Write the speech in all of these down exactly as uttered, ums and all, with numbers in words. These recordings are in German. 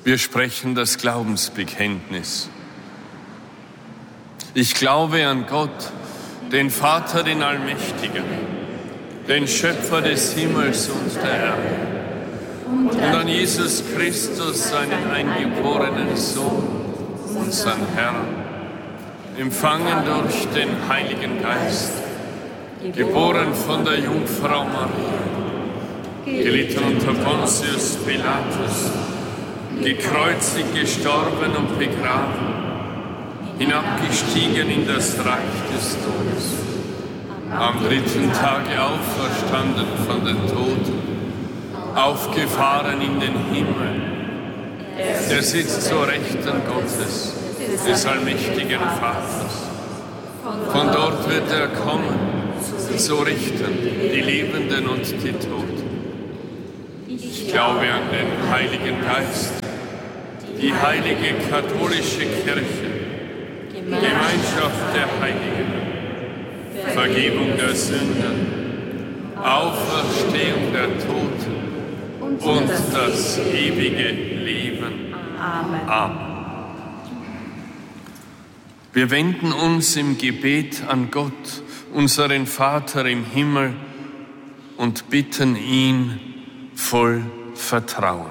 Wir sprechen das Glaubensbekenntnis. Ich glaube an Gott, den Vater, den Allmächtigen, den Schöpfer des Himmels und der Erde, und an Jesus Christus, seinen eingeborenen Sohn, unseren Herrn, empfangen durch den Heiligen Geist, geboren von der Jungfrau Maria, gelitten unter Pontius Pilatus, gekreuzigt, gestorben und begraben, hinabgestiegen in das Reich des Todes, am dritten Tage auferstanden von den Toten, aufgefahren in den Himmel. Er sitzt zur Rechten Gottes, des allmächtigen Vaters. Von dort wird er kommen, zu richten die Lebenden und die Toten. Ich glaube an den Heiligen Geist, die heilige katholische Kirche, Gemeinschaft der Heiligen, Vergebung der Sünden, Auferstehung der Toten und das ewige Leben. Amen. Amen. Wir wenden uns im Gebet an Gott, unseren Vater im Himmel, und bitten ihn voll Vertrauen.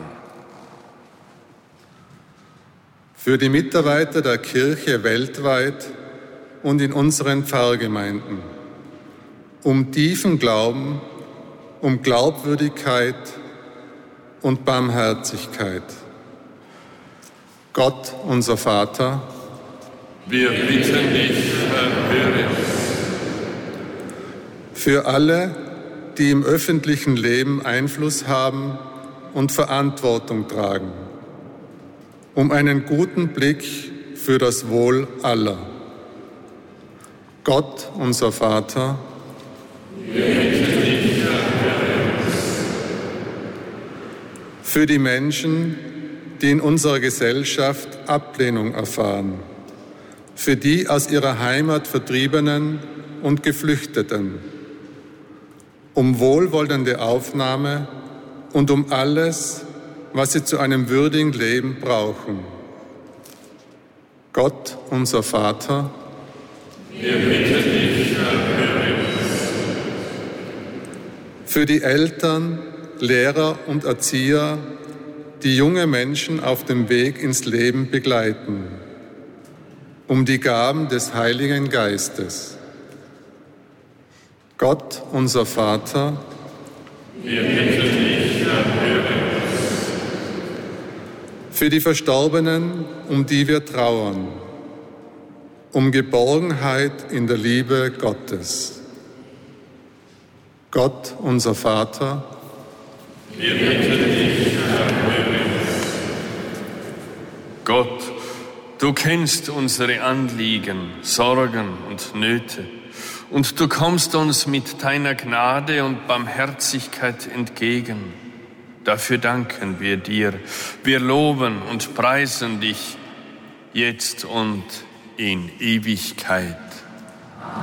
Für die Mitarbeiter der Kirche weltweit und in unseren Pfarrgemeinden, um tiefen Glauben, um Glaubwürdigkeit und Barmherzigkeit. Gott, unser Vater, wir bitten dich, erhöre uns. Für alle, die im öffentlichen Leben Einfluss haben und Verantwortung tragen, um einen guten Blick für das Wohl aller. Gott, unser Vater, wir bitten dich, erhöre uns. Für die Menschen, die in unserer Gesellschaft Ablehnung erfahren, für die aus ihrer Heimat Vertriebenen und Geflüchteten, um wohlwollende Aufnahme und um alles, was sie zu einem würdigen Leben brauchen. Gott, unser Vater, wir bitten dich, erhöre uns. Für die Eltern, Lehrer und Erzieher, die junge Menschen auf dem Weg ins Leben begleiten, um die Gaben des Heiligen Geistes. Gott, unser Vater, wir bitten dich, erhöre uns. Für die Verstorbenen, um die wir trauern, um Geborgenheit in der Liebe Gottes. Gott, unser Vater, wir bitten dich, erhöre uns. Gott, du kennst unsere Anliegen, Sorgen und Nöte, und du kommst uns mit deiner Gnade und Barmherzigkeit entgegen. Dafür danken wir dir. Wir loben und preisen dich jetzt und in Ewigkeit.